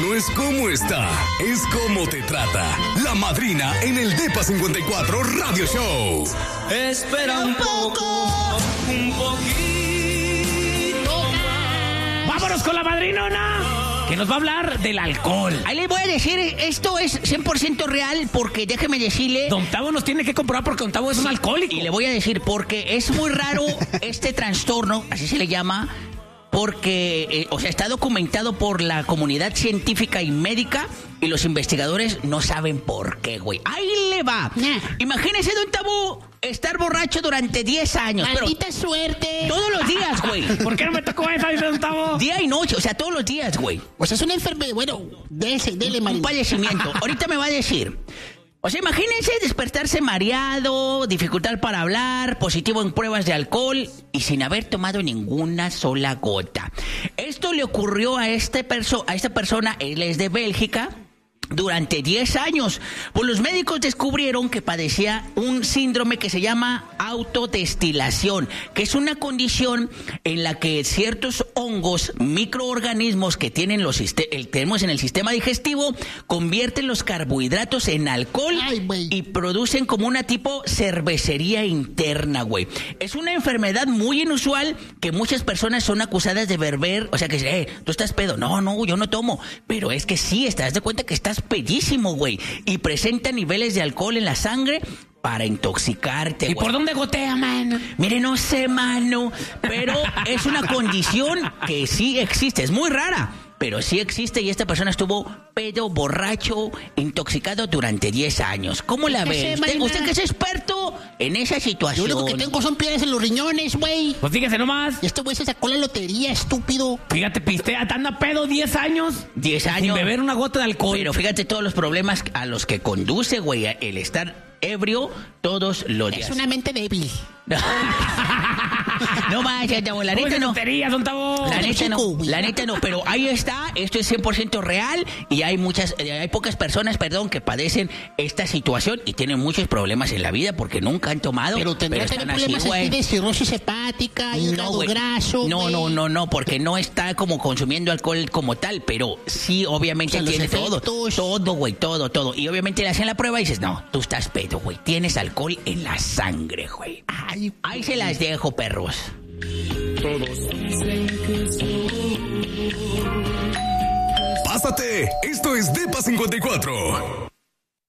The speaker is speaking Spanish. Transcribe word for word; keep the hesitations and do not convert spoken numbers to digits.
no es cómo está, es cómo te trata. La Madrina en el Depa cincuenta y cuatro Radio Show. Espera un poco, un poquito. Vámonos con la madrinona, que nos va a hablar del alcohol. Ahí les voy a decir, esto es cien por ciento real, porque déjeme decirle... Don Tavo nos tiene que comprobar porque Don Tavo es un alcohólico. Y le voy a decir, porque es muy raro este trastorno, así se le llama, porque, eh, o sea, está documentado por la comunidad científica y médica, y los investigadores no saben por qué, güey. Ahí le va. Nah. Imagínese, Don Tavo, estar borracho durante diez años. Maldita pero suerte. todos los días, güey. ¿Por qué no me tocó esa, dice Don Tavo? Día y noche, o sea, todos los días, güey. O sea, es una enfermedad. Bueno, dele, dele, Un Marina. padecimiento. Ahorita me va a decir. O sea, imagínense despertarse mareado, dificultad para hablar, positivo en pruebas de alcohol y sin haber tomado ninguna sola gota. Esto le ocurrió a, este perso- a esta persona, él es de Bélgica, durante diez años. Pues los médicos descubrieron que padecía un síndrome que se llama autodestilación, que es una condición en la que ciertos hongos, microorganismos que tienen los siste- el, tenemos en el sistema digestivo, convierten los carbohidratos en alcohol. Ay, güey. Y producen como una tipo cervecería interna, güey. Es una enfermedad muy inusual que muchas personas son acusadas de beber, o sea que, eh, tú estás pedo. No, no, yo no tomo. Pero es que sí, estás de cuenta que estás pedísimo, güey. Y presenta niveles de alcohol en la sangre para intoxicarte, ¿Y güey. por dónde gotea, man? Mire, no sé, mano, pero es una condición que sí existe. Es muy rara, pero sí existe, y esta persona estuvo pedo, borracho, intoxicado durante diez años. ¿Cómo la ¿Qué ve? sé, Usted, Marina? usted que es experto en esa Lo situación. único que tengo son piedras en los riñones, güey. Pues fíjese nomás. Y este güey se sacó la lotería, estúpido. Fíjate, pistea, anda pedo diez años. diez Sin años. beber una gota de alcohol. Pero fíjate todos los problemas a los que conduce, güey, el estar ebrio todos los días. Es una mente débil. No vaya, chavo, la ¿Cómo neta es de no. tonterías, Don Tavo? La neta no, chico, güey. la neta no, pero ahí está, esto es cien por ciento real y hay muchas, eh, hay pocas personas, perdón, que padecen esta situación y tienen muchos problemas en la vida porque nunca han tomado, Pero tendrá que están haber problemas güey. así de cirrosis hepática, hígado güey. graso, no, güey. no, no, no, porque no está como consumiendo alcohol como tal, pero sí, obviamente O sea, los tiene todo, efectos. todo, güey, todo, todo. Y obviamente le hacen la prueba y dices, no, tú estás pedo, güey, tienes alcohol en la sangre, güey. Ay, Ahí se las dejo, perros. Pásate, esto es Depa cincuenta y cuatro.